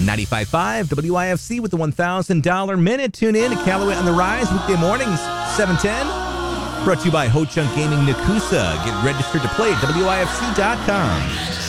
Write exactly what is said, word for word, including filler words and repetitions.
ninety-five point five W I F C with the one thousand dollar minute. Tune in to Callaway on the Rise weekday mornings, seven ten. Brought to you by Ho Chunk Gaming Nakusa. Get registered to play at W I F C dot com.